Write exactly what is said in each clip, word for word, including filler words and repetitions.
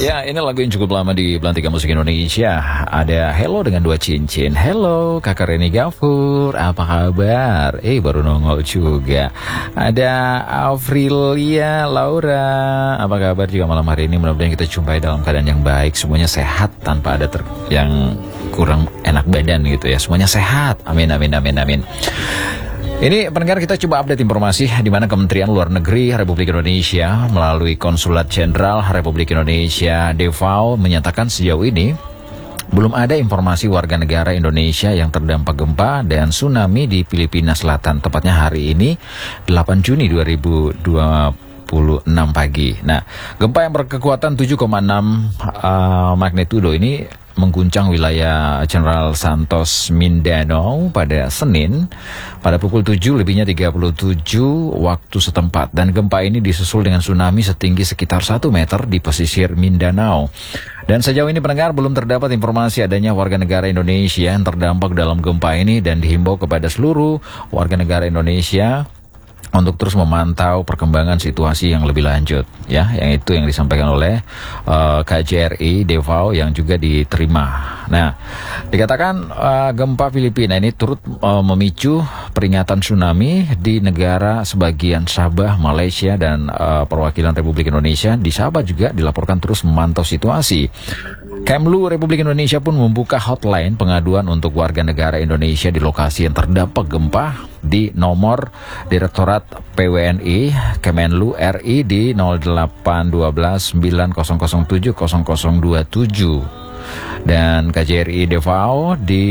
Ya, ini lagu yang cukup lama di Belantika Musik Indonesia. Ada Hello dengan dua cincin. Hello, Kakak Reni Gafur, apa kabar? Eh, baru nongol juga. Ada Afrilia Laura, apa kabar juga malam hari ini? Mudah-mudahan kita jumpai dalam keadaan yang baik, semuanya sehat tanpa ada ter yang kurang enak badan gitu ya. Semuanya sehat. Amin, amin, amin, amin. Ini pendengar, kita coba update informasi di mana Kementerian Luar Negeri Republik Indonesia melalui Konsulat Jenderal Republik Indonesia Davao menyatakan sejauh ini belum ada informasi warga negara Indonesia yang terdampak gempa dan tsunami di Filipina Selatan. Tepatnya hari ini delapan Juni dua ribu dua puluh enam pagi. Nah, gempa yang berkekuatan tujuh koma enam uh, magnitudo ini mengguncang wilayah General Santos Mindanao pada Senin pada pukul tujuh lebihnya tiga puluh tujuh waktu setempat, dan gempa ini disusul dengan tsunami setinggi sekitar satu meter di pesisir Mindanao. Dan sejauh ini pendengar, belum terdapat informasi adanya warga negara Indonesia yang terdampak dalam gempa ini, dan dihimbau kepada seluruh warga negara Indonesia untuk terus memantau perkembangan situasi yang lebih lanjut, ya, yang itu yang disampaikan oleh uh, K J R I Davao yang juga diterima. Nah, dikatakan uh, gempa Filipina ini turut uh, memicu peringatan tsunami di negara sebagian Sabah, Malaysia, dan uh, perwakilan Republik Indonesia di Sabah juga dilaporkan terus memantau situasi. Kemlu Republik Indonesia pun membuka hotline pengaduan untuk warga negara Indonesia di lokasi yang terdampak gempa di nomor Direktorat P W N I Kemenlu R I di nol delapan satu dua sembilan nol nol tujuh nol nol dua tujuh dan K J R I Davao di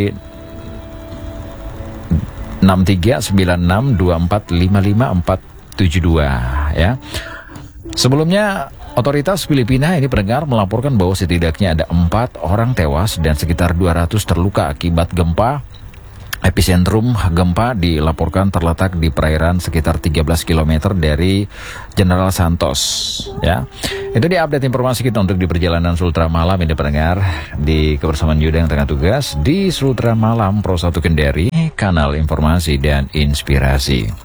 enam tiga sembilan enam dua empat lima lima empat tujuh dua, ya. Sebelumnya otoritas Filipina ini pendengar melaporkan bahwa setidaknya ada empat orang tewas dan sekitar dua ratus terluka akibat gempa. Epicentrum gempa dilaporkan terletak di perairan sekitar tiga belas kilometer dari General Santos, ya. Itu dia update informasi kita untuk di perjalanan Sultra Malam ini pendengar, di kebersamaan Yuda yang tengah tugas di Sultra Malam Pro satu Kendari, kanal informasi dan inspirasi.